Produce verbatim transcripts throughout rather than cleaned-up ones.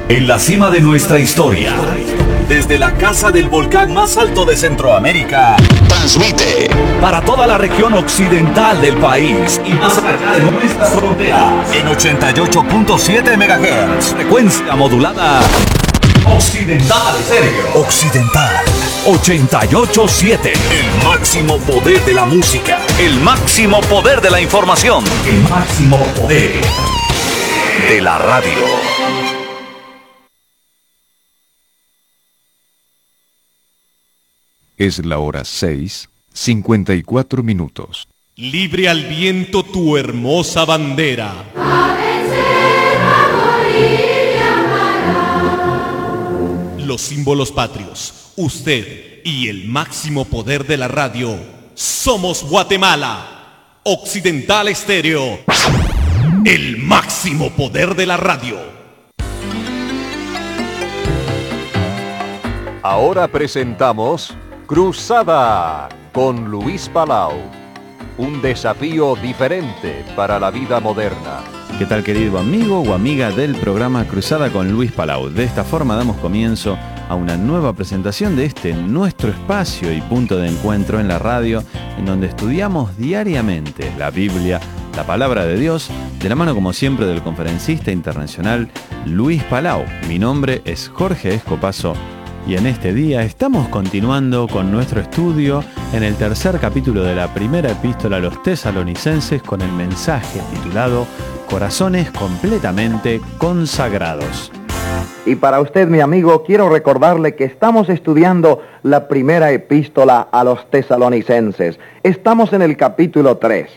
En la cima de nuestra historia, desde la casa del volcán más alto de Centroamérica, transmite para toda la región occidental del país y más allá de nuestras fronteras en ochenta y ocho punto siete megahertz, frecuencia modulada Occidental Estéreo. Occidental ochenta y ocho punto siete. El máximo poder de la música, el máximo poder de la información, el máximo poder de la radio. Es la hora seis, cincuenta y cuatro minutos. Libre al viento tu hermosa bandera. A vencer, a morir y amar. Los símbolos patrios, usted y el máximo poder de la radio. Somos Guatemala. Occidental Estéreo. El máximo poder de la radio. Ahora presentamos Cruzada con Luis Palau, un desafío diferente para la vida moderna. ¿Qué tal, querido amigo o amiga del programa Cruzada con Luis Palau? De esta forma damos comienzo a una nueva presentación de este nuestro espacio y punto de encuentro en la radio, en donde estudiamos diariamente la Biblia, la palabra de Dios, de la mano como siempre del conferencista internacional Luis Palau. Mi nombre es Jorge Escopazo. Y en este día estamos continuando con nuestro estudio en el tercer capítulo de la primera epístola a los tesalonicenses con el mensaje titulado Corazones completamente consagrados. Y para usted, mi amigo, quiero recordarle que estamos estudiando la primera epístola a los tesalonicenses. Estamos en el capítulo tres.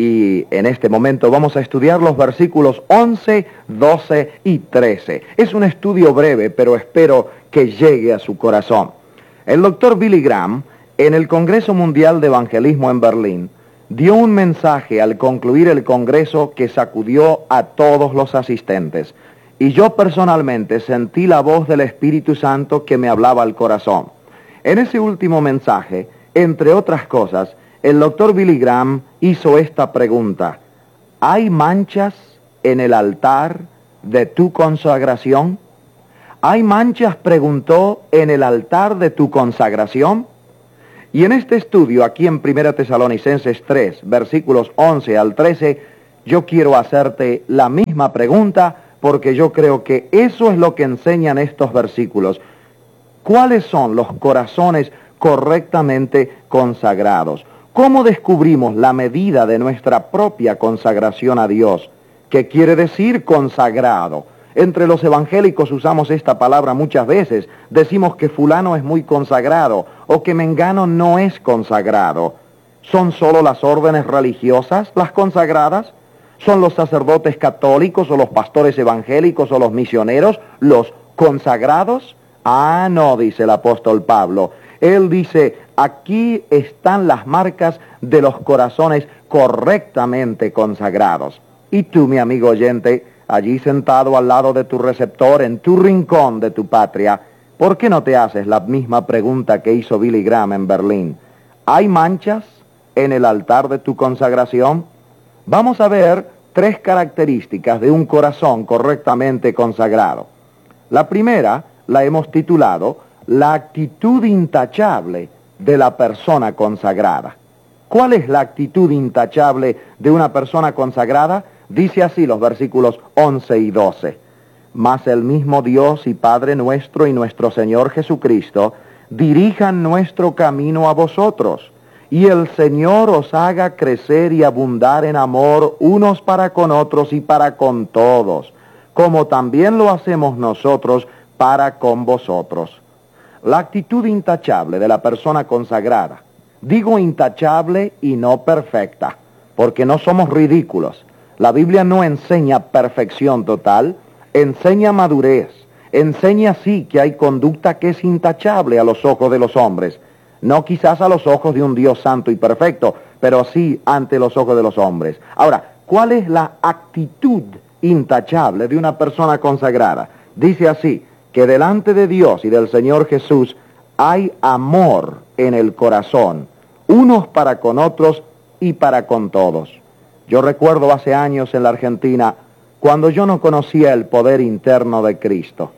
Y en este momento vamos a estudiar los versículos once, doce y trece. Es un estudio breve, pero espero que llegue a su corazón. El doctor Billy Graham, en el Congreso Mundial de Evangelismo en Berlín, dio un mensaje al concluir el congreso que sacudió a todos los asistentes. Y yo personalmente sentí la voz del Espíritu Santo que me hablaba al corazón. En ese último mensaje, entre otras cosas, el doctor Billy Graham hizo esta pregunta: ¿hay manchas en el altar de tu consagración? ¿Hay manchas, preguntó, en el altar de tu consagración? Y en este estudio, aquí en primera Tesalonicenses tres, versículos once al trece, yo quiero hacerte la misma pregunta, porque yo creo que eso es lo que enseñan estos versículos. ¿Cuáles son los corazones correctamente consagrados? ¿Cómo descubrimos la medida de nuestra propia consagración a Dios? ¿Qué quiere decir consagrado? Entre los evangélicos usamos esta palabra muchas veces. Decimos que fulano es muy consagrado o que mengano no es consagrado. ¿Son solo las órdenes religiosas las consagradas? ¿Son los sacerdotes católicos o los pastores evangélicos o los misioneros los consagrados? Ah, no, dice el apóstol Pablo. Él dice, aquí están las marcas de los corazones correctamente consagrados. Y tú, mi amigo oyente, allí sentado al lado de tu receptor, en tu rincón de tu patria, ¿por qué no te haces la misma pregunta que hizo Billy Graham en Berlín? ¿Hay manchas en el altar de tu consagración? Vamos a ver tres características de un corazón correctamente consagrado. La primera la hemos titulado la actitud intachable de la persona consagrada. ¿Cuál es la actitud intachable de una persona consagrada? Dice así los versículos once y doce. Mas el mismo Dios y Padre nuestro y nuestro Señor Jesucristo dirijan nuestro camino a vosotros, y el Señor os haga crecer y abundar en amor unos para con otros y para con todos, como también lo hacemos nosotros para con vosotros. La actitud intachable de la persona consagrada. Digo intachable y no perfecta, porque no somos ridículos. La Biblia no enseña perfección total, enseña madurez, enseña sí que hay conducta que es intachable a los ojos de los hombres. No quizás a los ojos de un Dios santo y perfecto, pero sí ante los ojos de los hombres. Ahora, ¿cuál es la actitud intachable de una persona consagrada? Dice así, que delante de Dios y del Señor Jesús hay amor en el corazón, unos para con otros y para con todos. Yo recuerdo hace años en la Argentina, cuando yo no conocía el poder interno de Cristo.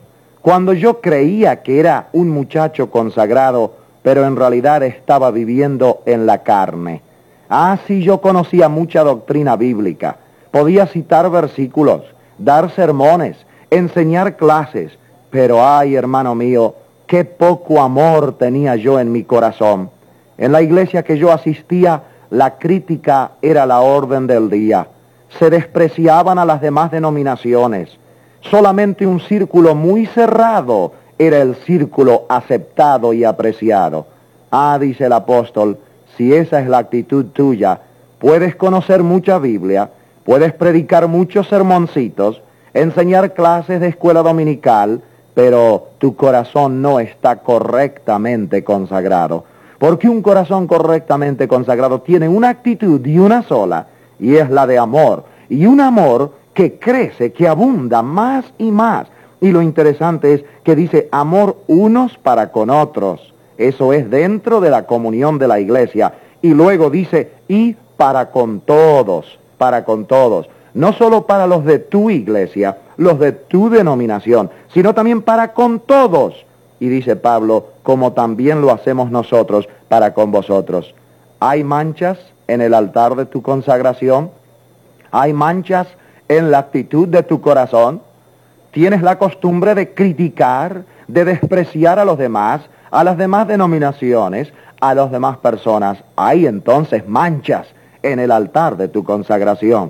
cuando yo creía que era un muchacho consagrado, pero en realidad estaba viviendo en la carne. Ah, sí, yo conocía mucha doctrina bíblica, podía citar versículos, dar sermones, enseñar clases, pero ay, hermano mío, qué poco amor tenía yo en mi corazón. En la iglesia que yo asistía, la crítica era la orden del día. Se despreciaban a las demás denominaciones. Solamente un círculo muy cerrado era el círculo aceptado y apreciado. Ah, dice el apóstol, si esa es la actitud tuya, puedes conocer mucha Biblia, puedes predicar muchos sermoncitos, enseñar clases de escuela dominical, pero tu corazón no está correctamente consagrado. Porque un corazón correctamente consagrado tiene una actitud y una sola, y es la de amor. Y un amor que crece, que abunda más y más. Y lo interesante es que dice amor unos para con otros. Eso es dentro de la comunión de la iglesia. Y luego dice y para con todos, para con todos. No solo para los de tu iglesia, los de tu denominación, sino también para con todos. Y dice Pablo, como también lo hacemos nosotros para con vosotros. ¿Hay manchas en el altar de tu consagración? ¿Hay manchas en la actitud de tu corazón? ¿Tienes la costumbre de criticar, de despreciar a los demás, a las demás denominaciones, a las demás personas? Hay entonces manchas en el altar de tu consagración.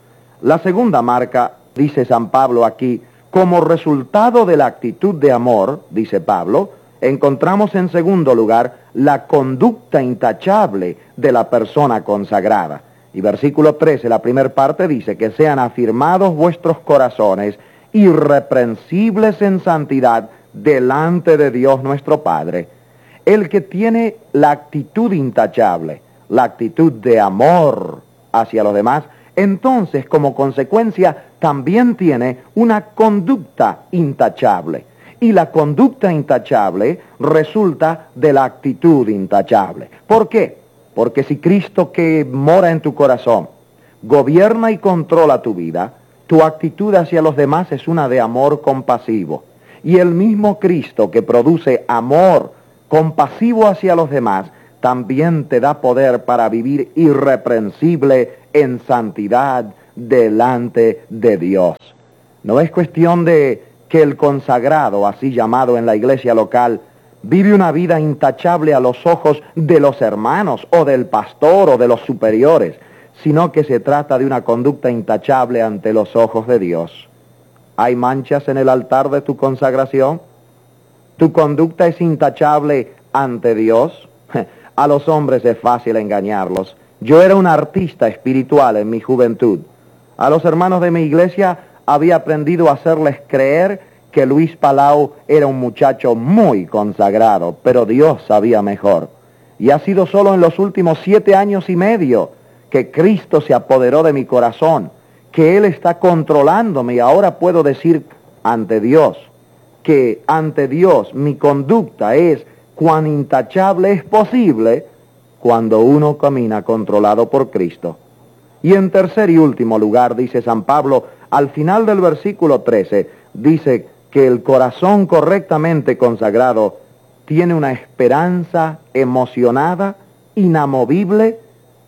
La segunda marca, dice San Pablo aquí, como resultado de la actitud de amor, dice Pablo, encontramos en segundo lugar la conducta intachable de la persona consagrada. Y versículo trece, la primera parte dice que sean afirmados vuestros corazones irreprensibles en santidad delante de Dios nuestro Padre. El que tiene la actitud intachable, la actitud de amor hacia los demás, entonces como consecuencia también tiene una conducta intachable. Y la conducta intachable resulta de la actitud intachable. ¿Por qué? Porque si Cristo que mora en tu corazón gobierna y controla tu vida, tu actitud hacia los demás es una de amor compasivo. Y el mismo Cristo que produce amor compasivo hacia los demás, también te da poder para vivir irreprensible en santidad delante de Dios. No es cuestión de que el consagrado, así llamado en la iglesia local, vive una vida intachable a los ojos de los hermanos o del pastor o de los superiores, sino que se trata de una conducta intachable ante los ojos de Dios. ¿Hay manchas en el altar de tu consagración? ¿Tu conducta es intachable ante Dios? A los hombres es fácil engañarlos. Yo era un artista espiritual en mi juventud. A los hermanos de mi iglesia había aprendido a hacerles creer que Luis Palau era un muchacho muy consagrado, pero Dios sabía mejor. Y ha sido solo en los últimos siete años y medio que Cristo se apoderó de mi corazón, que Él está controlándome y ahora puedo decir ante Dios, que ante Dios mi conducta es cuán intachable es posible cuando uno camina controlado por Cristo. Y en tercer y último lugar, dice San Pablo, al final del versículo trece, dice que el corazón correctamente consagrado tiene una esperanza emocionada, inamovible,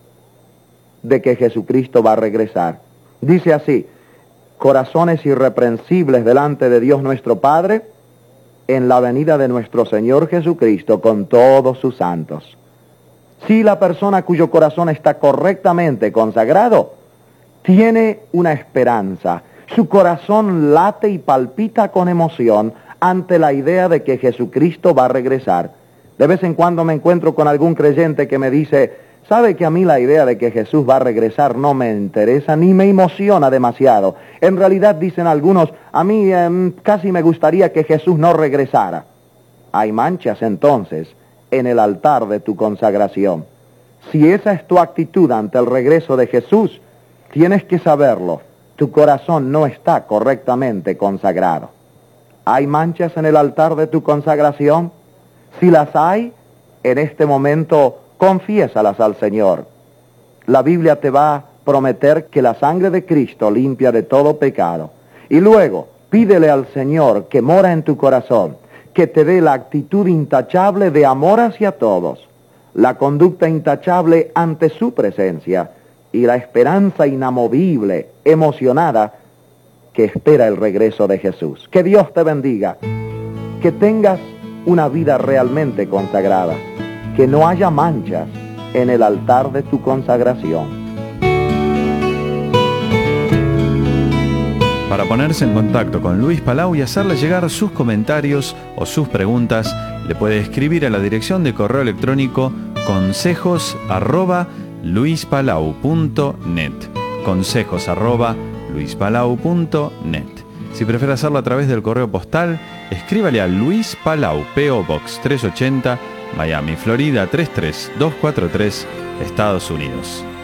de que Jesucristo va a regresar. Dice así, corazones irreprensibles delante de Dios nuestro Padre, en la venida de nuestro Señor Jesucristo con todos sus santos. Si la persona cuyo corazón está correctamente consagrado, tiene una esperanza. Su corazón late y palpita con emoción ante la idea de que Jesucristo va a regresar. De vez en cuando me encuentro con algún creyente que me dice, ¿sabe que a mí la idea de que Jesús va a regresar no me interesa ni me emociona demasiado? En realidad, dicen algunos, a mí eh, casi me gustaría que Jesús no regresara. Hay manchas entonces en el altar de tu consagración. Si esa es tu actitud ante el regreso de Jesús, tienes que saberlo. Tu corazón no está correctamente consagrado. ¿Hay manchas en el altar de tu consagración? Si las hay, en este momento confiésalas al Señor. La Biblia te va a prometer que la sangre de Cristo limpia de todo pecado. Y luego, Pídele al Señor que mora en tu corazón, que te dé la actitud intachable de amor hacia todos, la conducta intachable ante su presencia y la esperanza inamovible, emocionada, que espera el regreso de Jesús. Que Dios te bendiga, que tengas una vida realmente consagrada, que no haya manchas en el altar de tu consagración. Para ponerse en contacto con Luis Palau y hacerle llegar sus comentarios o sus preguntas, le puede escribir a la dirección de correo electrónico consejos arroba luispalau punto net. Consejos arroba luispalau punto net. Si prefiere hacerlo a través del correo postal, escríbale a Luis Palau, P O Box trescientos ochenta, Miami, Florida tres tres dos cuatro tres, Estados Unidos.